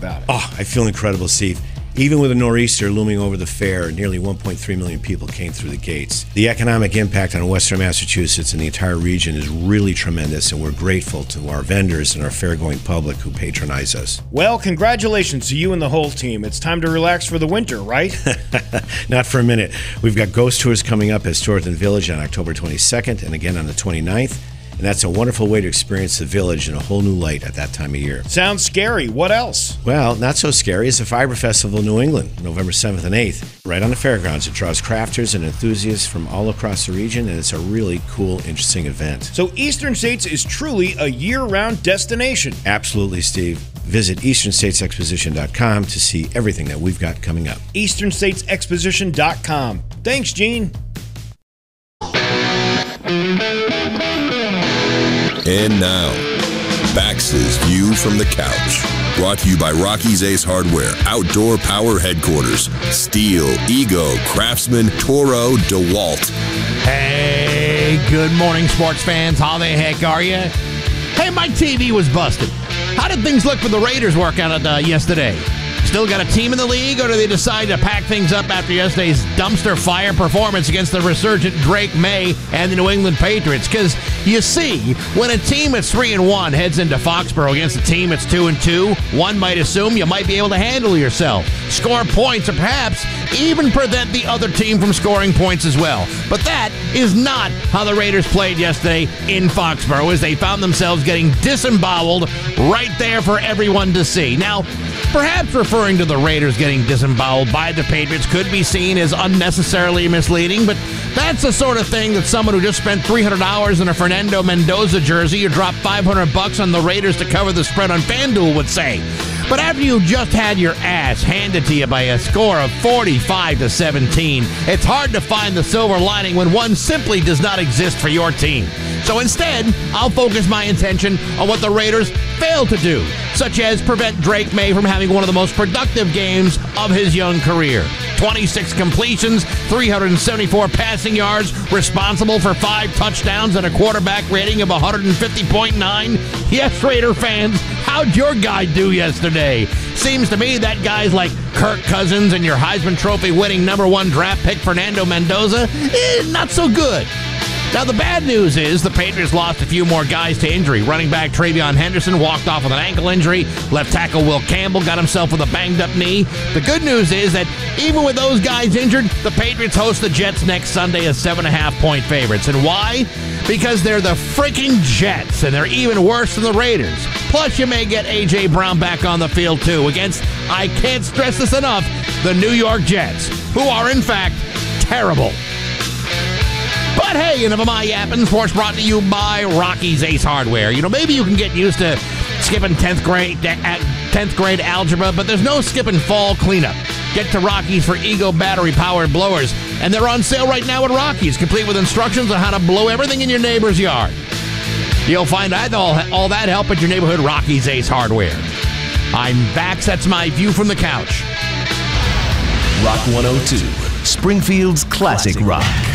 about it? Oh, I feel incredible, Steve. Even with a nor'easter looming over the fair, nearly 1.3 million people came through the gates. The economic impact on Western Massachusetts and the entire region is really tremendous, and we're grateful to our vendors and our fair-going public who patronize us. Well, congratulations to you and the whole team. It's time to relax for the winter, right? Not for a minute. We've got ghost tours coming up at Storeton Village on October 22nd and again on the 29th. And that's a wonderful way to experience the village in a whole new light at that time of year. Sounds scary. What else? Well, not so scary is the Fiber Festival in New England, November 7th and 8th, right on the fairgrounds. It draws crafters and enthusiasts from all across the region, and it's a really cool, interesting event. So Eastern States is truly a year-round destination. Absolutely, Steve. Visit EasternStatesExposition.com to see everything that we've got coming up. EasternStatesExposition.com. Thanks, Gene. And now, Bax's View from the Couch. Brought to you by Rocky's Ace Hardware, Outdoor Power Headquarters, Steel, Ego, Craftsman, Toro, DeWalt. Hey, good morning, sports fans. How the heck are you? Hey, my TV was busted. How did things look for the Raiders workout yesterday? Still got a team in the league, or do they decide to pack things up after yesterday's dumpster fire performance against the resurgent Drake May and the New England Patriots? Because, you see, when a team that's 3-1 heads into Foxborough against a team that's 2-2, one might assume you might be able to handle yourself, score points, or perhaps even prevent the other team from scoring points as well. But that is not how the Raiders played yesterday in Foxborough, as they found themselves getting disemboweled right there for everyone to see. Now, perhaps referring to the Raiders getting disemboweled by the Patriots could be seen as unnecessarily misleading, but that's the sort of thing that someone who just spent $300 in a Fernando Mendoza jersey or dropped $500 on the Raiders to cover the spread on FanDuel would say. But after you just had your ass handed to you by a score of 45-17, it's hard to find the silver lining when one simply does not exist for your team. So instead, I'll focus my attention on what the Raiders failed to do, such as prevent Drake May from having one of the most productive games of his young career. 26 completions, 374 passing yards, responsible for 5 touchdowns and a quarterback rating of 150.9. Yes, Raider fans, how'd your guy do yesterday? Seems to me that guy's like Kirk Cousins and your Heisman Trophy winning #1 draft pick Fernando Mendoza. Not so good. Now, the bad news is the Patriots lost a few more guys to injury. Running back Travion Henderson walked off with an ankle injury. Left tackle Will Campbell got himself with a banged-up knee. The good news is that even with those guys injured, the Patriots host the Jets next Sunday as 7.5-point favorites. And why? Because they're the freaking Jets, and they're even worse than the Raiders. Plus, you may get A.J. Brown back on the field, too, against, I can't stress this enough, the New York Jets, who are, in fact, terrible. But hey, enough of my yapping. Sports brought to you by Rocky's Ace Hardware. You know, maybe you can get used to skipping 10th grade algebra, but there's no skipping fall cleanup. Get to Rocky's for Ego battery-powered blowers, and they're on sale right now at Rocky's, complete with instructions on how to blow everything in your neighbor's yard. You'll find all that help at your neighborhood Rocky's Ace Hardware. I'm Bax. That's my view from the couch. Rock 102, Springfield's classic rock.